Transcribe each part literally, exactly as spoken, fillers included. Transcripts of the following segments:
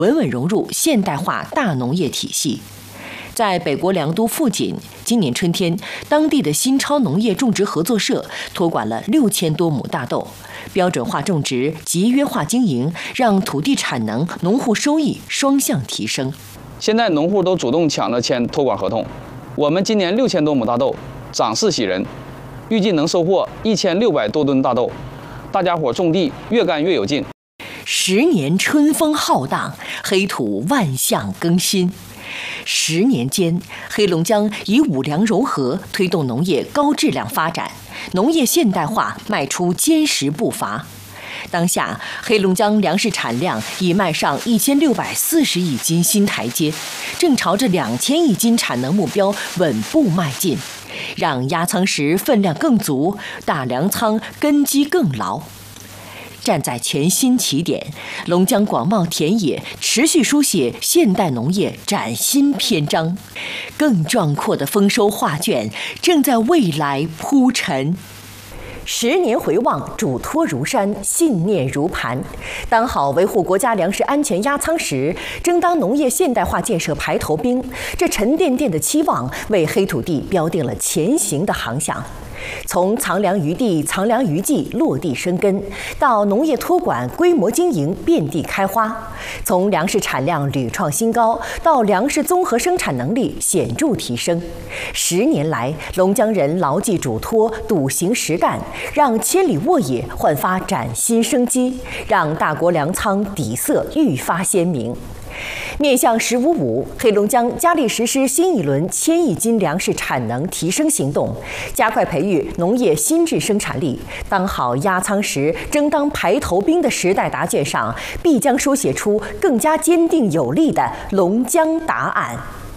稳稳融入现代化大农业体系。在北国良都富锦，今年春天，当地的新超农业种植合作社托管了六千多亩大豆，标准化种植、集约化经营，让土地产能、农户收益双向提升。 现在农户都主动抢着签托管合同，我们今年六千多亩大豆，长势喜人，预计能收获一千六百多吨大豆，大家伙种地越干越有劲。 十年春风浩荡，黑土万象更新。十年间，黑龙江以五粮柔和推动农业高质量发展，农业现代化迈出坚实步伐。当下，黑龙江粮食产量已迈上一千六百四十亿斤新台阶，正朝着两千亿斤产能目标稳步迈进，让压舱石分量更足，大粮仓根基更牢。站在全新起点，龙江广袤田野持续书写现代农业崭新篇章，更壮阔的丰收画卷正在未来铺陈。十年回望，嘱托如山，信念如磐。当好维护国家粮食安全压舱石，争当农业现代化建设排头兵，这沉甸甸的期望为黑土地标定了前行的航向。从藏粮余地、藏粮余迹落地生根，到农业托管规模经营遍地开花；从粮食产量屡创新高，到粮食综合生产能力显著提升。十年来，龙江人牢记嘱托，笃行实干，让千里沃野焕发崭新生机，让大国粮仓底色愈发鲜明。面向“十五五”，黑龙江加力实施新一轮千亿斤粮食产能提升行动，加快培育农业新质生产力，当好压舱石、争当排头兵的时代答卷上，必将书写出更加坚定有力的龙江答案。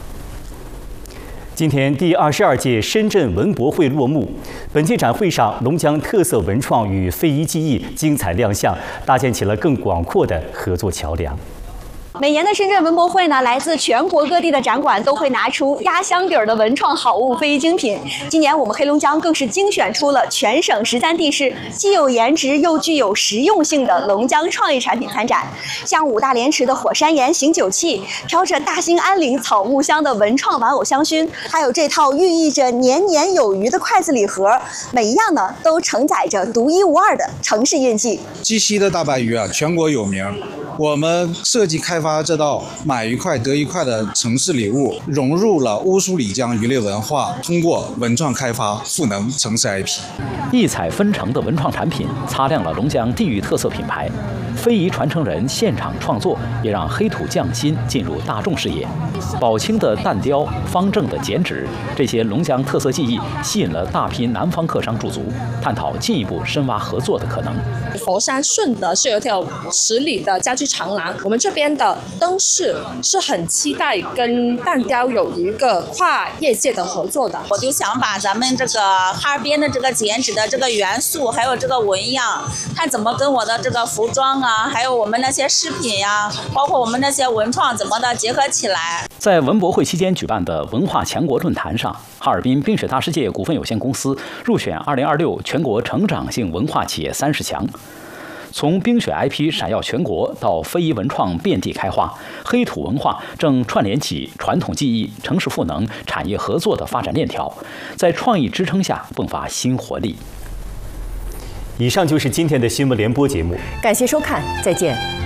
今天第二十二届深圳文博会落幕，本届展会上，龙江特色文创与非遗技艺精彩亮相，搭建起了更广阔的合作桥梁。 每年的深圳文博会呢，来自全国各地的展馆都会拿出压箱底儿的文创好物、非遗精品。今年我们黑龙江更是精选出了全省十三地市既有颜值又具有实用性的龙江创意产品参展，像五大连池的火山岩醒酒器，飘着大兴安岭草木香的文创玩偶香薰，还有这套寓意着年年有余的筷子礼盒，每一样呢都承载着独一无二的城市印记。 鸡西的大白鱼啊，全国有名。我们设计开发这道买一块得一块的城市礼物，融入了乌苏里江渔猎文化，通过文创开发赋能城市 I P。 异彩纷呈的文创产品擦亮了龙江地域特色品牌，非遗传承人现场创作也让黑土匠心进入大众视野。宝清的蛋雕、方正的剪纸，这些龙江特色技艺吸引了大批南方客商驻足，探讨进一步深挖合作的可能。 佛山顺德是有一条十里的家居长廊，我们这边的灯饰是很期待跟蛋雕有一个跨业界的合作的。 我就想把咱们这个哈尔滨的这个剪纸的这个元素，还有这个纹样，看怎么跟我的这个服装啊，还有我们那些饰品呀、啊，包括我们那些文创怎么的结合起来。 在文博会期间举办的文化强国论坛上，哈尔滨冰雪大世界股份有限公司入选二零二六全国成长性文化企业三十强。从冰雪 I P 闪耀全国到非遗文创遍地开花，黑土文化正串联起传统技艺、城市赋能、产业合作的发展链条，在创意支撑下迸发新活力。 以上就是今天的新闻联播节目， 感谢收看，再见。